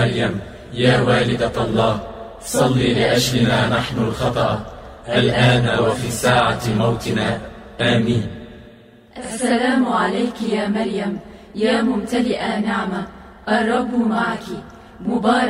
مريم يا والدة الله، صلي لأجلنا نحن الخطأ الآن وفي ساعة موتنا، آمين. السلام عليك يا مريم يا ممتلئة نعمة، الرب معك، مبارك